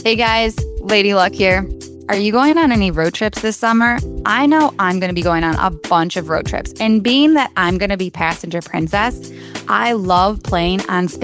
Hey guys, Lady Luck here. Are you going on any road trips this summer? I know I'm going to be going on a bunch of road trips. And being that I'm going to be passenger princess, I love playing on